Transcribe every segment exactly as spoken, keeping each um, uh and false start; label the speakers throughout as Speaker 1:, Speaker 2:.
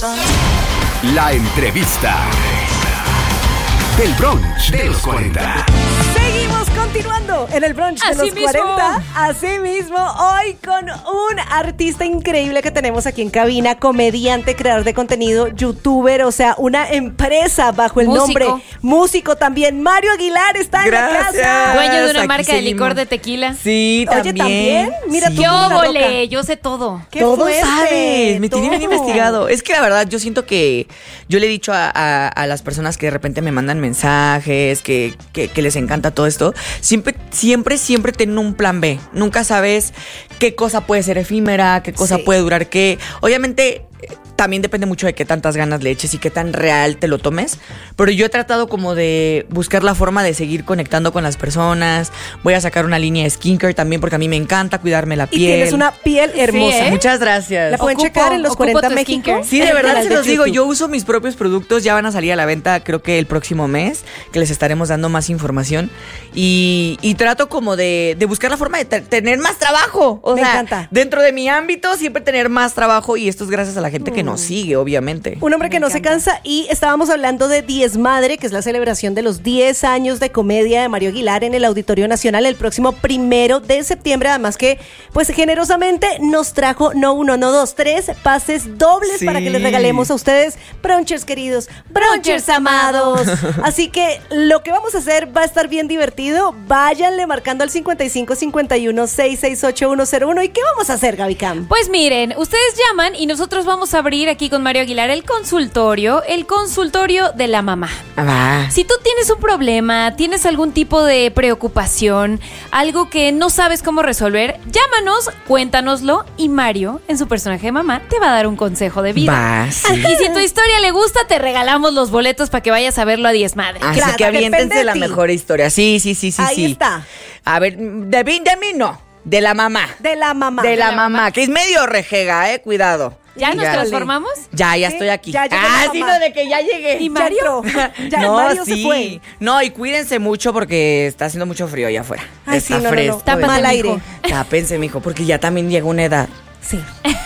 Speaker 1: La entrevista del brunch de los cuarenta.
Speaker 2: Seguimos continuando en el brunch de
Speaker 3: Así
Speaker 2: los
Speaker 3: mismo.
Speaker 2: cuarenta. Así mismo, hoy con un artista increíble que tenemos aquí en cabina, comediante, creador de contenido, youtuber, o sea, una empresa bajo el
Speaker 3: Músico.
Speaker 2: nombre, músico también. Mario Aguilar está
Speaker 4: Gracias.
Speaker 2: en la casa.
Speaker 3: Dueño de una
Speaker 4: Aquí
Speaker 3: marca de
Speaker 4: seguimos.
Speaker 3: licor de tequila.
Speaker 4: Sí,
Speaker 2: Oye,
Speaker 4: también.
Speaker 2: ¿también? Mira,
Speaker 4: Sí.
Speaker 2: tú
Speaker 3: ¡Qué
Speaker 2: como una
Speaker 3: óvole!
Speaker 2: roca.
Speaker 3: Yo sé todo.
Speaker 2: ¡Qué
Speaker 4: Todo
Speaker 2: fuerte!
Speaker 4: sabes, me tiene bien
Speaker 2: Todo.
Speaker 4: investigado. Es que la verdad yo siento que yo le he dicho a, a- a las personas que de repente me mandan mensajes, que, que, que les encanta todo esto, siempre, siempre, siempre tienen un plan B. Nunca sabes qué cosa puede ser efímera, qué cosa
Speaker 2: Sí.
Speaker 4: puede durar qué. Obviamente eh, también depende mucho de qué tantas ganas le eches y qué tan real te lo tomes. Pero yo he tratado como de buscar la forma de seguir conectando con las personas. Voy a sacar una línea de skincare también porque a mí me encanta cuidarme la
Speaker 2: Y
Speaker 4: piel.
Speaker 2: tienes una piel hermosa.
Speaker 3: ¿eh?
Speaker 4: Muchas gracias.
Speaker 2: La pueden
Speaker 3: Ocupo-
Speaker 2: checar en los
Speaker 3: ocupo
Speaker 2: cuarenta
Speaker 3: tu
Speaker 2: México.
Speaker 3: skincare.
Speaker 4: Sí, de
Speaker 2: en el
Speaker 4: verdad
Speaker 2: canal
Speaker 4: se
Speaker 2: de
Speaker 4: los digo,
Speaker 2: YouTube.
Speaker 4: yo uso mis propios productos, ya van a salir a la venta creo que el próximo mes, que les estaremos dando más información y, y trato como de, de buscar la forma de te- tener más trabajo, o
Speaker 2: Me
Speaker 4: sea,
Speaker 2: encanta.
Speaker 4: dentro de mi ámbito siempre tener más trabajo y esto es gracias a la gente que nos sigue, obviamente.
Speaker 2: Un hombre que no se cansa, y estábamos hablando de Diez Madre, que es la celebración de los diez años de comedia de Mario Aguilar en el Auditorio Nacional el próximo primero de septiembre. Además que, pues generosamente nos trajo no uno, no dos, tres pases dobles
Speaker 4: Sí.
Speaker 2: para que les regalemos a ustedes, brunchers queridos, brunchers amados. Así que lo que vamos a hacer va a estar bien divertido. Váyanle marcando al cincuenta y cinco cincuenta y uno sesenta y seis ochenta y uno cero uno. ¿Y qué vamos a hacer, Gaby Cam?
Speaker 3: Pues miren, ustedes llaman y nosotros vamos a abrir aquí con Mario Aguilar el consultorio, el consultorio de la mamá.
Speaker 4: Ah, va.
Speaker 3: Si tú tienes un problema, tienes algún tipo de preocupación, algo que no sabes cómo resolver, llámanos, cuéntanoslo y Mario, en su personaje de mamá, te va a dar un consejo de vida.
Speaker 4: Va, sí.
Speaker 3: Y si tu historia le gusta, te regalamos los boletos para que vayas a verlo a Diez Madre.
Speaker 4: Así
Speaker 2: Claro,
Speaker 4: que
Speaker 2: depende
Speaker 4: aviéntense
Speaker 2: de
Speaker 4: la
Speaker 2: ti.
Speaker 4: mejor historia. Sí, sí, sí, sí,
Speaker 2: Ahí
Speaker 4: sí.
Speaker 2: está.
Speaker 4: A ver, de mí, de mí no, de la mamá.
Speaker 2: De la mamá.
Speaker 4: De la
Speaker 3: la
Speaker 4: mamá,
Speaker 3: mamá.
Speaker 4: que es medio rejega, eh, cuidado.
Speaker 3: ¿Ya nos
Speaker 4: Ya.
Speaker 3: transformamos?
Speaker 4: Ya, ya
Speaker 2: Sí,
Speaker 4: estoy aquí.
Speaker 2: ya llegó
Speaker 4: ah,
Speaker 2: la
Speaker 4: sí,
Speaker 2: mamá.
Speaker 4: no, de que ya llegué.
Speaker 2: ¿Y Mario? Ya,
Speaker 4: no,
Speaker 2: Mario
Speaker 4: sí.
Speaker 2: se fue.
Speaker 4: No, y cuídense mucho porque está haciendo mucho frío allá afuera.
Speaker 2: Ay,
Speaker 4: está
Speaker 2: sí, no, no, no.
Speaker 4: fresco.
Speaker 3: Tápate,
Speaker 2: Mal
Speaker 3: mijo.
Speaker 2: aire.
Speaker 4: Tápense, mijo, porque ya también llega una edad.
Speaker 2: Sí.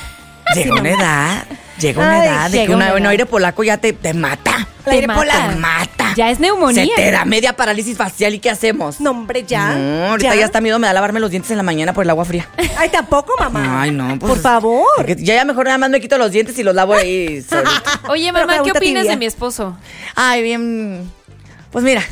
Speaker 4: Llega una edad. Llega una
Speaker 2: Ay,
Speaker 4: edad de
Speaker 3: llega
Speaker 4: que una,
Speaker 3: una
Speaker 4: un
Speaker 3: edad.
Speaker 4: aire polaco ya te, te mata.
Speaker 2: El aire
Speaker 3: Te
Speaker 2: polaco.
Speaker 3: mata.
Speaker 4: Te mata.
Speaker 3: Ya es neumonía.
Speaker 4: Se te da media parálisis facial. ¿Y qué hacemos?
Speaker 2: No, hombre, ya.
Speaker 4: No, ahorita ya, hasta miedo me da lavarme los dientes en la mañana por el agua fría.
Speaker 2: Ay, tampoco, mamá.
Speaker 4: Ay, no, pues.
Speaker 2: Por favor.
Speaker 4: porque ya, ya mejor nada más me quito los dientes y los lavo ahí solito.
Speaker 3: Oye,
Speaker 2: Pero
Speaker 3: mamá,
Speaker 2: con
Speaker 3: ¿qué
Speaker 2: agüita
Speaker 3: opinas
Speaker 2: tibia.
Speaker 3: de mi esposo?
Speaker 4: Ay, bien. Pues mira.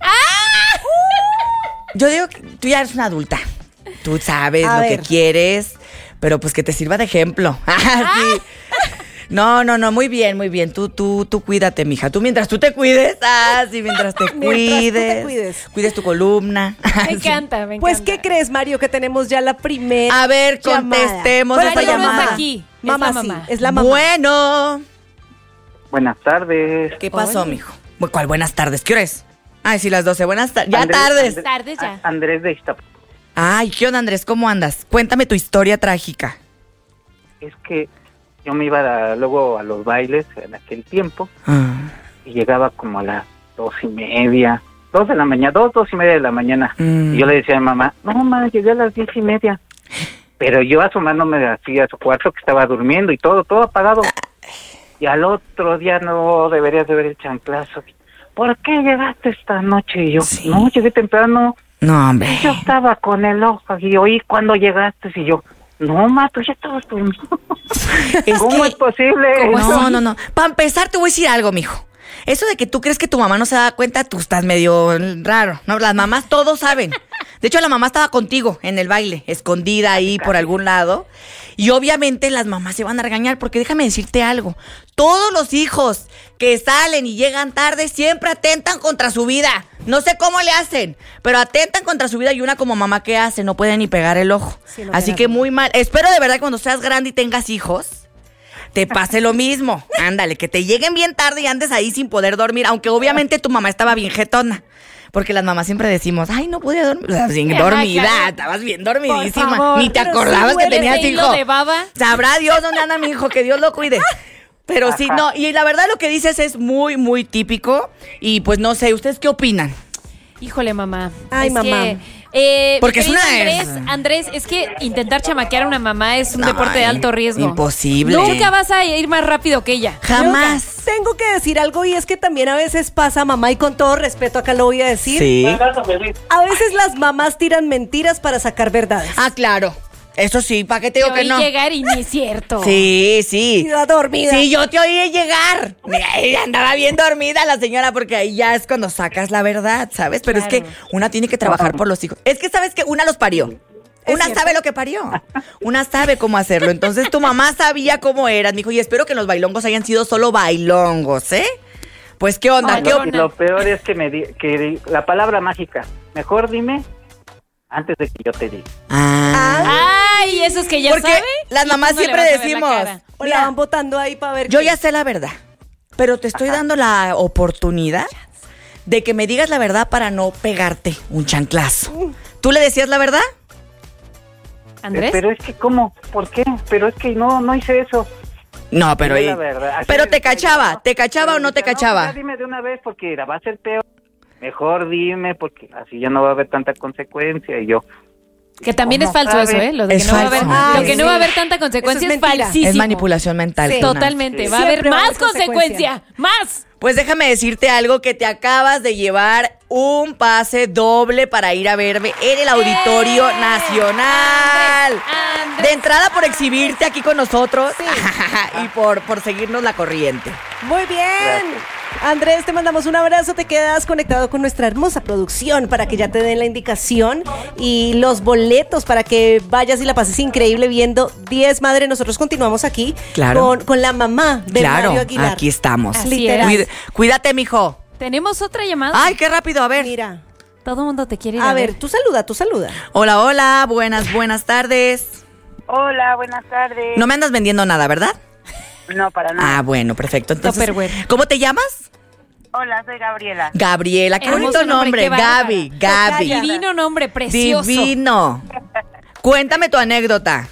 Speaker 4: Yo digo que tú ya eres una adulta. Tú sabes
Speaker 2: A
Speaker 4: lo
Speaker 2: ver.
Speaker 4: que quieres, pero pues que te sirva de ejemplo. Ah, sí. No, no, no, muy bien, muy bien. Tú, tú, tú cuídate, mija. Tú mientras tú te cuides, ah, sí, mientras te
Speaker 2: Mientras tú te
Speaker 4: cuides.
Speaker 2: cuides.
Speaker 4: Cuides tu columna.
Speaker 3: Me
Speaker 4: Ah, sí.
Speaker 3: encanta, me encanta.
Speaker 2: Pues, ¿qué crees, Mario? Que tenemos ya la primera.
Speaker 4: A ver,
Speaker 2: llamada.
Speaker 4: contestemos
Speaker 2: Bueno,
Speaker 4: esta
Speaker 3: Mario no
Speaker 4: llamada.
Speaker 3: está aquí. Es
Speaker 2: Mamá,
Speaker 3: la mamá.
Speaker 2: sí, es la mamá.
Speaker 4: Bueno.
Speaker 5: Buenas tardes.
Speaker 4: ¿Qué pasó,
Speaker 2: Oye.
Speaker 4: mijo? Bu- ¿Cuál buenas tardes? ¿Qué hora es? Ay, sí, las doce. Buenas tardes. Ya
Speaker 5: Andrés-
Speaker 4: tardes.
Speaker 5: Andrés-
Speaker 3: Tardes ya.
Speaker 5: A- Andrés de Iztapalapa.
Speaker 4: Ay, ¿qué onda, Andrés? ¿Cómo andas? Cuéntame tu historia trágica.
Speaker 5: Es que yo me iba a- luego a los bailes en aquel tiempo
Speaker 4: Ah,
Speaker 5: y llegaba como a las dos y media, dos de la mañana, dos, dos y media de la mañana.
Speaker 4: Mm.
Speaker 5: Y yo le decía a mi mamá, no, mamá, llegué a las diez y media. Pero yo asomándome así a su cuarto que estaba durmiendo y todo, todo apagado. Y al otro día no deberías de ver el chanclazo. ¿Por qué llegaste esta noche? Y yo,
Speaker 4: Sí.
Speaker 5: no, llegué temprano.
Speaker 4: No, hombre.
Speaker 5: Yo estaba con el ojo y oí cuando llegaste y yo, no, ma, tú ya estabas durmiendo.
Speaker 4: Es
Speaker 5: ¿Cómo
Speaker 4: que-
Speaker 5: es posible?
Speaker 3: ¿Cómo
Speaker 4: No,
Speaker 3: así?
Speaker 4: no, no. Para empezar, te voy a decir algo, mijo. Eso de que tú crees que tu mamá no se da cuenta, tú estás medio raro. No, las mamás todos saben. De hecho, la mamá estaba contigo en el baile, escondida ahí por algún lado. Y obviamente las mamás se van a regañar porque déjame decirte algo. Todos los hijos que salen y llegan tarde siempre atentan contra su vida. No sé cómo le hacen, pero atentan contra su vida y una como mamá, ¿qué hace? No puede ni pegar el ojo.
Speaker 2: Sí, no
Speaker 4: Así
Speaker 2: pegas
Speaker 4: que
Speaker 2: el ojo.
Speaker 4: muy mal. Espero de verdad que cuando seas grande y tengas hijos, te pase lo mismo. Ándale, que te lleguen bien tarde y andes ahí sin poder dormir, aunque obviamente tu mamá estaba bien jetona. Porque las mamás siempre decimos, ay, no podía dormir. O sea, sin
Speaker 3: Ajá,
Speaker 4: dormida,
Speaker 3: claro.
Speaker 4: estabas bien dormidísima.
Speaker 2: favor,
Speaker 4: Ni te
Speaker 2: pero
Speaker 4: acordabas
Speaker 2: sí
Speaker 4: que
Speaker 2: duele
Speaker 4: tenías
Speaker 3: ese hilo
Speaker 4: hijo.
Speaker 3: de baba.
Speaker 4: Sabrá Dios dónde anda mi hijo, que Dios lo cuide. Pero sí,
Speaker 5: Ajá.
Speaker 4: no, y la verdad lo que dices es muy, muy típico. Y pues no sé, ¿ustedes qué opinan?
Speaker 3: Híjole, mamá.
Speaker 2: Ay,
Speaker 3: es
Speaker 2: mamá.
Speaker 3: que Eh,
Speaker 4: Porque
Speaker 3: mi
Speaker 4: es
Speaker 3: querido
Speaker 4: una-
Speaker 3: Andrés, Andrés, es que intentar chamaquear a una mamá es un
Speaker 4: No,
Speaker 3: deporte de
Speaker 4: ay,
Speaker 3: alto riesgo.
Speaker 4: imposible.
Speaker 3: Nunca vas a ir más rápido que ella.
Speaker 4: Jamás.
Speaker 2: Yo tengo que decir algo y es que también a veces pasa, mamá, y con todo respeto acá lo voy a decir.
Speaker 4: Sí.
Speaker 2: A veces las mamás tiran mentiras para sacar verdades.
Speaker 4: Ah, claro. Eso sí, ¿para qué te digo
Speaker 3: Te
Speaker 4: que
Speaker 3: oí
Speaker 4: no?
Speaker 3: llegar y ni es cierto.
Speaker 4: Sí, sí.
Speaker 2: Y va dormida.
Speaker 4: Sí, yo te oí llegar. Mira, ella andaba bien dormida la señora porque ahí ya es cuando sacas la verdad, ¿sabes? Pero es
Speaker 3: Claro.
Speaker 4: que una tiene que trabajar por los hijos. Es que sabes que una los parió. Una
Speaker 2: cierto.
Speaker 4: sabe lo que parió. Una sabe cómo hacerlo. Entonces tu mamá sabía cómo eras, mijo. Y espero que los bailongos hayan sido solo bailongos, ¿eh? Pues, ¿qué onda?
Speaker 3: Ay,
Speaker 4: ¿Qué
Speaker 3: no,
Speaker 4: op-
Speaker 3: no.
Speaker 5: Lo peor es que me di, que di- la palabra mágica, mejor dime antes de que yo te diga.
Speaker 4: Ah.
Speaker 3: Ay, eso es que ya
Speaker 4: Porque
Speaker 3: sabe.
Speaker 4: las
Speaker 3: y
Speaker 4: mamás
Speaker 3: tú no le
Speaker 4: siempre
Speaker 3: vas a ver la
Speaker 4: decimos,
Speaker 3: cara.
Speaker 2: O la
Speaker 4: mira,
Speaker 2: van votando ahí para ver.
Speaker 4: yo
Speaker 2: qué.
Speaker 4: ya sé la verdad, pero te estoy dando la oportunidad de que me digas la verdad para no pegarte un chanclazo. ¿Tú le decías la verdad?
Speaker 3: ¿Andrés?
Speaker 5: Eh, Pero es que, ¿cómo? ¿Por qué? Pero es que no, no hice eso.
Speaker 4: No, pero
Speaker 5: Dime
Speaker 4: y-
Speaker 5: la verdad. Así
Speaker 4: pero
Speaker 5: me
Speaker 4: te
Speaker 5: decía mi
Speaker 4: cachaba,
Speaker 5: mamá.
Speaker 4: ¿te cachaba
Speaker 5: Pero
Speaker 4: o no te
Speaker 5: decía,
Speaker 4: cachaba?
Speaker 5: ya dime de una vez porque era, va a ser peor. Mejor dime porque así ya no va a haber tanta consecuencia. Y yo,
Speaker 3: Que también es
Speaker 5: ¿Cómo
Speaker 3: falso eso,
Speaker 5: sabe?
Speaker 3: ¿eh? Lo de
Speaker 4: Es
Speaker 3: que no va a haber,
Speaker 4: falso.
Speaker 3: lo
Speaker 2: Ay,
Speaker 3: que no va a
Speaker 2: sí.
Speaker 3: haber tanta consecuencia
Speaker 2: Eso
Speaker 3: es,
Speaker 2: es mentira.
Speaker 3: falsísimo.
Speaker 4: Es manipulación mental.
Speaker 2: Sí.
Speaker 4: Tuna.
Speaker 3: Totalmente.
Speaker 5: Sí.
Speaker 3: Va a haber
Speaker 2: Siempre va a
Speaker 3: más
Speaker 2: haber consecuencia.
Speaker 3: consecuencia. Más.
Speaker 4: Pues déjame decirte algo, que te acabas de llevar un pase doble para ir a verme en el Auditorio
Speaker 3: ¡Eh!
Speaker 4: Nacional.
Speaker 3: Andrés.
Speaker 4: De entrada por exhibirte aquí con nosotros y por, por seguirnos la corriente.
Speaker 2: Muy bien. Andrés, te mandamos un abrazo. Te quedas conectado con nuestra hermosa producción para que ya te den la indicación y los boletos para que vayas y la pases increíble viendo diez Madre. Nosotros continuamos aquí
Speaker 4: Claro.
Speaker 2: con, con la mamá de
Speaker 4: Claro,
Speaker 2: Mario Aguilar.
Speaker 4: aquí estamos.
Speaker 3: Así
Speaker 2: Literal.
Speaker 4: Cuida- cuídate, mijo.
Speaker 3: Tenemos otra llamada.
Speaker 4: Ay, qué rápido, a ver.
Speaker 2: Mira.
Speaker 3: Todo el mundo te quiere ir
Speaker 2: A ver, tú saluda, tú saluda.
Speaker 4: Hola, hola, buenas, buenas tardes.
Speaker 6: Hola, buenas tardes.
Speaker 4: No me andas vendiendo nada, ¿verdad?
Speaker 6: No, para nada.
Speaker 4: Ah, bueno, perfecto. Entonces,
Speaker 3: Tupperware.
Speaker 4: ¿cómo te llamas?
Speaker 6: Hola, soy Gabriela.
Speaker 4: Gabriela, qué
Speaker 3: Hermoso
Speaker 4: bonito
Speaker 3: nombre,
Speaker 4: nombre.
Speaker 3: qué bárbara.
Speaker 4: Gaby, Gaby.
Speaker 3: Divino nombre, precioso.
Speaker 4: Divino. Cuéntame tu anécdota.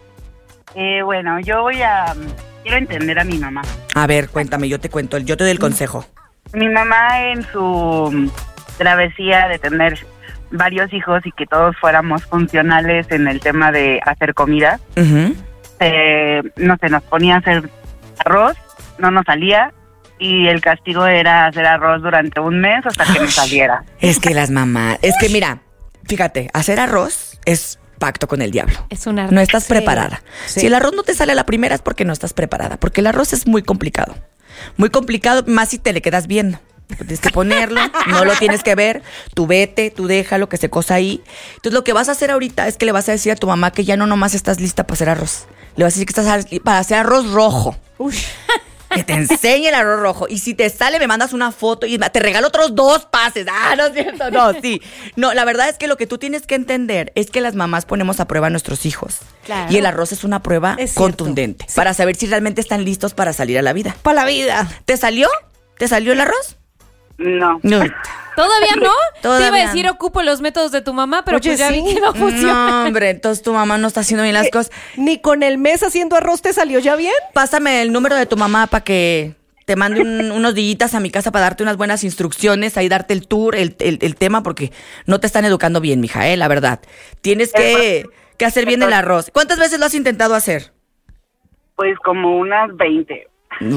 Speaker 6: Eh, bueno, yo voy a... Quiero entender a mi mamá.
Speaker 4: A ver, cuéntame, yo te cuento, yo te doy el consejo.
Speaker 6: Mi mamá en su travesía de tener varios hijos y que todos fuéramos funcionales en el tema de hacer comida,
Speaker 4: Ujú.
Speaker 6: eh, no sé, nos ponía a hacer arroz, no nos salía y el castigo era hacer arroz durante un mes hasta que nos saliera.
Speaker 4: Es que las mamás, es que mira, fíjate, hacer arroz es pacto con el diablo.
Speaker 3: Es un arte.
Speaker 4: No estás
Speaker 2: Sí,
Speaker 4: preparada.
Speaker 2: sí.
Speaker 4: Si el arroz no te sale a la primera es porque no estás preparada, porque el arroz es muy complicado. Muy complicado, más si te le quedas viendo. Tienes que ponerlo, no lo tienes que ver, tú vete, tú déjalo que se cosa ahí. Entonces lo que vas a hacer ahorita es que le vas a decir a tu mamá que ya no nomás estás lista para hacer arroz. Le vas a decir que estás para hacer arroz rojo.
Speaker 2: Uy.
Speaker 4: Que te enseñe el arroz rojo. Y si te sale, me mandas una foto y te regalo otros dos pases. Ah, no es cierto. No, sí. No, la verdad es que lo que tú tienes que entender es que las mamás ponemos a prueba a nuestros hijos.
Speaker 3: Claro.
Speaker 4: Y el arroz es una prueba
Speaker 2: Es cierto.
Speaker 4: contundente para saber si realmente están listos para salir a la vida.
Speaker 2: Para la vida.
Speaker 4: ¿Te salió? ¿Te salió el arroz?
Speaker 6: No.
Speaker 4: No.
Speaker 3: ¿Todavía no?
Speaker 4: Todavía
Speaker 3: Te iba a
Speaker 4: no.
Speaker 3: decir ocupo los métodos de tu mamá, pero
Speaker 2: Oye,
Speaker 3: pues ya
Speaker 2: sí.
Speaker 3: vi que no funciona.
Speaker 4: No, hombre, entonces tu mamá no está haciendo bien las cosas.
Speaker 2: Ni con el mes haciendo arroz te salió ya bien.
Speaker 4: Pásame el número de tu mamá para que te mande un- unos dillitas a mi casa para darte unas buenas instrucciones, ahí darte el tour, el, el- el tema, porque no te están educando bien, mija, eh, la verdad. Tienes que, que hacer bien el arroz. ¿Cuántas veces lo has intentado hacer?
Speaker 6: Pues como unas veinte.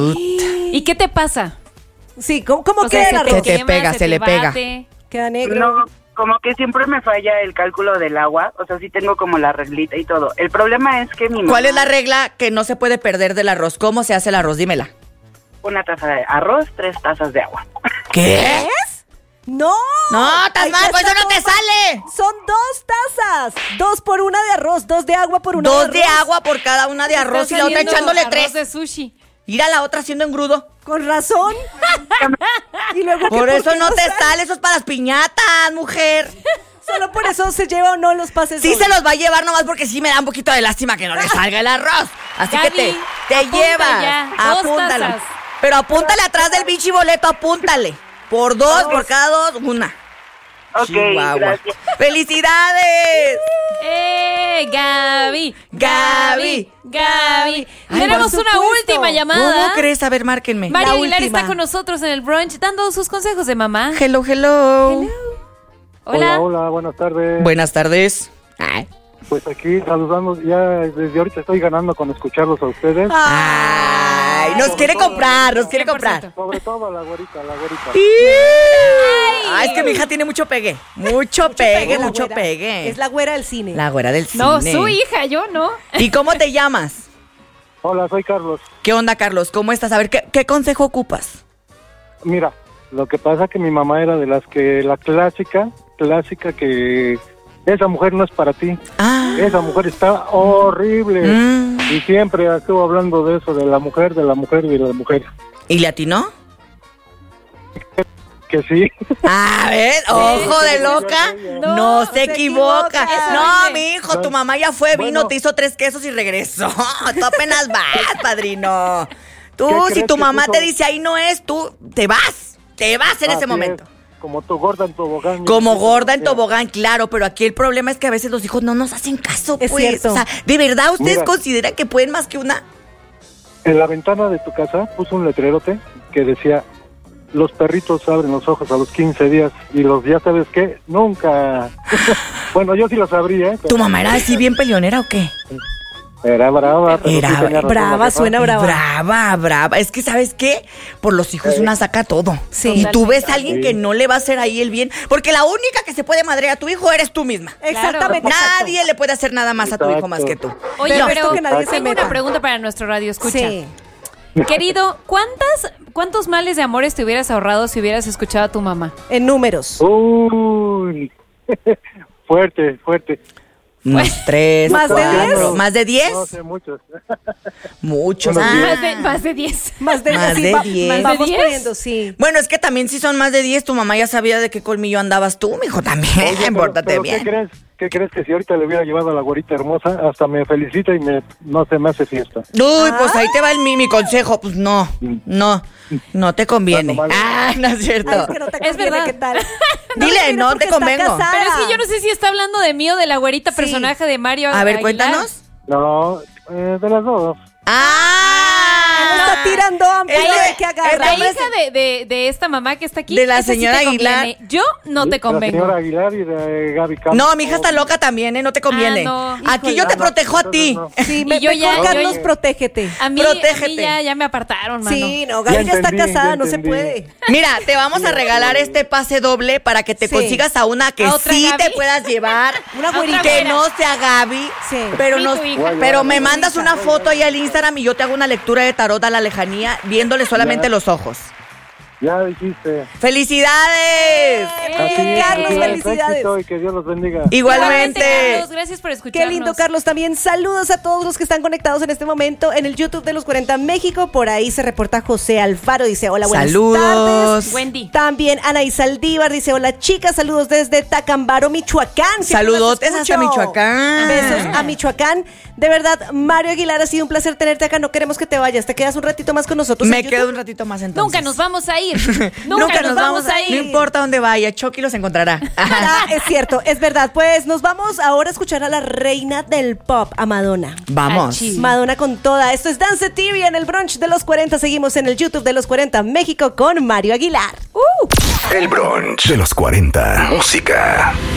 Speaker 3: ¿Y qué te pasa?
Speaker 2: Sí, ¿cómo, cómo
Speaker 3: O sea,
Speaker 2: queda el
Speaker 3: se
Speaker 2: arroz?
Speaker 4: Se te
Speaker 3: quema,
Speaker 4: pega, se le pega.
Speaker 3: bate.
Speaker 2: Queda negro.
Speaker 6: No, como que siempre me falla el cálculo del agua. O sea, sí tengo como la reglita y todo. El problema es que mi mamá...
Speaker 4: ¿Cuál es la regla que no se puede perder del arroz? ¿Cómo se hace el arroz? Dímela.
Speaker 6: Una taza de arroz, tres tazas de agua.
Speaker 4: ¿Qué?
Speaker 2: No.
Speaker 4: No, estás
Speaker 2: Ahí
Speaker 4: mal, pues
Speaker 2: está
Speaker 4: eso no te
Speaker 2: todo mal.
Speaker 4: sale.
Speaker 2: Son dos tazas. Dos por una de arroz, dos de agua por una
Speaker 4: Dos
Speaker 2: de
Speaker 4: de
Speaker 2: arroz.
Speaker 4: agua por cada una de arroz
Speaker 3: Está
Speaker 4: y la otra
Speaker 3: saliendo
Speaker 4: echándole
Speaker 3: arroz
Speaker 4: tres.
Speaker 3: de sushi.
Speaker 4: Ir a la otra haciendo engrudo.
Speaker 2: Con razón. Y luego,
Speaker 4: Por
Speaker 2: ¿qué,
Speaker 4: eso
Speaker 2: qué
Speaker 4: no te
Speaker 2: sale?
Speaker 4: sale, eso es para las piñatas, mujer.
Speaker 2: Solo por eso se lleva o no los pases.
Speaker 4: Sí
Speaker 2: dobles.
Speaker 4: se los va a llevar nomás porque sí me da un poquito de lástima que no le salga el arroz. Así
Speaker 3: Gaby,
Speaker 4: que te, te
Speaker 3: apunta
Speaker 4: llevas.
Speaker 3: ya, dos
Speaker 4: Apúntalo.
Speaker 3: tazas.
Speaker 4: Pero apúntale atrás del bichi boleto, apúntale. Por dos, por cada dos, una.
Speaker 6: Ok,
Speaker 4: Chihuahua.
Speaker 6: gracias.
Speaker 4: ¡Felicidades!
Speaker 3: ¡Eh, Gaby!
Speaker 4: Gaby.
Speaker 3: ¡Gaby!
Speaker 2: Ay,
Speaker 3: Tenemos
Speaker 2: por
Speaker 3: una
Speaker 2: supuesto.
Speaker 3: última llamada.
Speaker 4: ¿Cómo crees? A ver, márquenme.
Speaker 3: Mario
Speaker 2: La
Speaker 3: Aguilar
Speaker 2: última.
Speaker 3: está con nosotros en el brunch dando sus consejos de mamá.
Speaker 4: Hello, hello.
Speaker 3: Hola.
Speaker 7: Hola, hola, buenas tardes.
Speaker 4: Buenas tardes. Ay.
Speaker 7: Pues aquí saludando, ya desde ahorita estoy ganando con escucharlos a ustedes.
Speaker 4: Ay, nos quiere comprar, nos quiere comprar.
Speaker 7: Sobre todo a la güerita, la güerita.
Speaker 4: Ay, es que mi hija tiene mucho pegue. Mucho, pegue,
Speaker 2: la
Speaker 4: mucho
Speaker 2: güera.
Speaker 4: pegue.
Speaker 2: Es la güera del cine.
Speaker 4: La güera del cine.
Speaker 3: No, su hija, yo no.
Speaker 4: ¿Y cómo te llamas?
Speaker 7: Hola, soy Carlos.
Speaker 4: ¿Qué onda, Carlos? ¿Cómo estás? A ver, ¿qué, qué consejo ocupas?
Speaker 7: Mira, lo que pasa que mi mamá era de las que, la clásica, clásica que esa mujer no es para ti.
Speaker 4: Ah.
Speaker 7: Esa mujer está horrible.
Speaker 4: Mm.
Speaker 7: Y siempre estuvo hablando de eso, de la mujer, de la mujer y de la mujer.
Speaker 4: ¿Y le atinó?
Speaker 7: Que sí.
Speaker 4: A ver, ojo de loca. No,
Speaker 2: No,
Speaker 4: se,
Speaker 2: se
Speaker 4: equivoca.
Speaker 2: equivoca.
Speaker 4: No, mi hijo, tu mamá ya fue, vino,
Speaker 7: Bueno.
Speaker 4: te hizo tres quesos y regresó. Tú apenas vas, padrino. Tú,
Speaker 7: ¿Qué
Speaker 4: si
Speaker 7: crees
Speaker 4: tu
Speaker 7: que
Speaker 4: mamá
Speaker 7: puso?
Speaker 4: te dice ahí no es, tú te vas. Te vas en
Speaker 7: Así
Speaker 4: ese momento.
Speaker 7: es, como tu gorda en tobogán.
Speaker 4: Como gorda en
Speaker 7: Mira,
Speaker 4: tobogán, claro, pero aquí el problema es que a veces los hijos no nos hacen caso,
Speaker 2: Es
Speaker 4: pues.
Speaker 2: cierto.
Speaker 4: O sea, ¿de verdad ustedes
Speaker 7: Mira.
Speaker 4: consideran que pueden más que una?
Speaker 7: En la ventana de tu casa puso un letrerote que decía: los perritos abren los ojos a los quince días y los ya sabes qué, nunca. Bueno, yo sí lo sabría. ¿eh? Pero
Speaker 4: ¿Tu mamá era así bien peleonera o qué?
Speaker 7: Era brava, pero
Speaker 4: Era
Speaker 7: sí tenía razón
Speaker 2: brava,
Speaker 7: la jefa.
Speaker 2: suena brava.
Speaker 4: Brava, brava. Es que, ¿sabes qué? Por los hijos
Speaker 7: Eh.
Speaker 4: una saca todo.
Speaker 2: Sí.
Speaker 4: Y tú ves a alguien
Speaker 7: Sí.
Speaker 4: que no le va a hacer ahí el bien. Porque la única que se puede madrear a tu hijo eres tú misma.
Speaker 2: Exactamente.
Speaker 4: Nadie le puede hacer nada más a tu hijo
Speaker 7: Exacto.
Speaker 4: más que tú.
Speaker 3: Oye,
Speaker 2: Pero
Speaker 3: pero,
Speaker 2: esto que nadie se
Speaker 3: tengo
Speaker 2: meta.
Speaker 3: una pregunta para nuestro radio escucha.
Speaker 2: Sí.
Speaker 3: Querido, ¿cuántas, ¿cuántos males de amores te hubieras ahorrado si hubieras escuchado a tu mamá?
Speaker 2: En números.
Speaker 7: Uy, fuerte, fuerte.
Speaker 4: Unos tres,
Speaker 2: ¿Más de
Speaker 4: cuatro.
Speaker 2: diez?
Speaker 4: ¿Más de diez?
Speaker 7: No sé, muchos.
Speaker 4: Muchos.
Speaker 7: Unos
Speaker 4: Ah.
Speaker 7: diez.
Speaker 3: Más de, más de diez.
Speaker 2: Más de,
Speaker 4: Más
Speaker 2: sí,
Speaker 4: de
Speaker 2: va-
Speaker 4: diez.
Speaker 3: ¿Más de
Speaker 2: Vamos
Speaker 3: diez?
Speaker 2: poniendo, sí.
Speaker 4: Bueno, es que también si son más de diez, tu mamá ya sabía de qué colmillo andabas tú, mijo, también.
Speaker 7: Oye, pero-
Speaker 4: Pórtate
Speaker 7: pero
Speaker 4: bien.
Speaker 7: ¿qué crees? ¿Qué crees que si ahorita le hubiera llevado a la güerita hermosa, hasta me felicita y me no se me hace fiesta?
Speaker 4: Uy, pues ahí te va el, mi, mi consejo. Pues no, no, no te conviene.
Speaker 7: Bueno, vale.
Speaker 4: Ah, no es cierto.
Speaker 2: Ay, es que no te
Speaker 3: Es
Speaker 2: conviene,
Speaker 3: verdad.
Speaker 2: ¿qué tal?
Speaker 4: Dile,
Speaker 2: conviene
Speaker 4: no
Speaker 2: porque
Speaker 4: te
Speaker 2: está
Speaker 4: convengo.
Speaker 2: casada.
Speaker 3: Pero es que yo no sé si está hablando de mí o de la güerita
Speaker 2: Sí.
Speaker 3: personaje de Mario.
Speaker 4: A ver,
Speaker 3: Aguilar.
Speaker 4: cuéntanos.
Speaker 7: No, eh, de las dos.
Speaker 4: ¡Ah!
Speaker 2: Está tirando hambre,
Speaker 4: Es
Speaker 2: no
Speaker 4: la-
Speaker 2: hay que
Speaker 4: es
Speaker 2: agarrar.
Speaker 3: La
Speaker 4: hombre,
Speaker 3: hija de, de, de esta mamá que está aquí.
Speaker 4: De la
Speaker 3: esa sí
Speaker 4: señora
Speaker 3: te
Speaker 4: Aguilar.
Speaker 3: conviene. Yo no te
Speaker 7: La
Speaker 3: convengo.
Speaker 7: señora Aguilar y de Gaby Campos.
Speaker 4: No, mi hija está loca también, ¿eh? No te conviene.
Speaker 3: Ah, no.
Speaker 4: Aquí
Speaker 2: Híjole.
Speaker 4: yo te
Speaker 7: Ah, no,
Speaker 4: protejo a
Speaker 7: entonces
Speaker 4: ti.
Speaker 7: no.
Speaker 2: Sí,
Speaker 3: Y
Speaker 2: me,
Speaker 3: yo
Speaker 2: mejor,
Speaker 3: ya-
Speaker 2: Carlos,
Speaker 7: yo-
Speaker 2: protégete.
Speaker 3: A mí, a
Speaker 4: Protégete.
Speaker 3: mí ya, ya me apartaron, mano.
Speaker 2: Sí, no, Gaby
Speaker 7: Ya
Speaker 2: ya, está
Speaker 7: entendí,
Speaker 2: casada,
Speaker 7: ya
Speaker 2: no se
Speaker 7: entendí.
Speaker 2: puede.
Speaker 4: Mira, te vamos a regalar este pase doble para que te
Speaker 2: Sí.
Speaker 4: consigas a una que
Speaker 3: ¿A otra
Speaker 4: sí
Speaker 3: Gaby?
Speaker 4: te puedas llevar.
Speaker 2: Una
Speaker 3: A otra
Speaker 2: güerita.
Speaker 4: Que
Speaker 3: güera.
Speaker 4: no sea Gaby,
Speaker 2: Sí.
Speaker 4: pero,
Speaker 3: Sí,
Speaker 4: nos,
Speaker 3: tu hija.
Speaker 4: pero me mandas una foto ahí al Instagram y yo te hago una lectura de tarot a la lejanía viéndole solamente
Speaker 7: Ya.
Speaker 4: los ojos.
Speaker 7: Ya dijiste.
Speaker 4: ¡Felicidades!
Speaker 7: Así es,
Speaker 2: Carlos,
Speaker 7: así es,
Speaker 2: felicidades.
Speaker 7: éxito y que Dios los bendiga.
Speaker 4: Igualmente.
Speaker 3: Carlos, gracias por escucharnos.
Speaker 2: Qué lindo, Carlos. También saludos a todos los que están conectados en este momento en el YouTube de los cuarenta México. Por ahí se reporta José Alfaro. Dice, hola, buenas
Speaker 4: Saludos.
Speaker 2: tardes.
Speaker 3: Wendy.
Speaker 2: También Anaí Saldívar dice, hola, chicas. Saludos desde Tacambaro, Michoacán. Siempre las
Speaker 4: Saludotes
Speaker 2: escucho.
Speaker 4: hasta Michoacán.
Speaker 2: Besos a Michoacán. De verdad, Mario Aguilar, ha sido un placer tenerte acá. No queremos que te vayas. Te quedas un ratito más con nosotros.
Speaker 4: Me
Speaker 2: en
Speaker 4: quedo
Speaker 2: YouTube.
Speaker 4: un ratito más entonces.
Speaker 3: Nunca nos vamos a ir. Nunca,
Speaker 4: Nunca nos vamos a ir. No importa dónde vaya, Chucky los encontrará.
Speaker 2: Ah, es cierto, es verdad. Pues nos vamos ahora a escuchar a la reina del pop, a Madonna.
Speaker 4: Vamos.
Speaker 3: Achí.
Speaker 2: Madonna con toda. Esto es Danceteria en el brunch de los cuarenta. Seguimos en el YouTube de los cuarenta México con Mario Aguilar. ¡Uh!
Speaker 1: El brunch de los cuarenta. Música.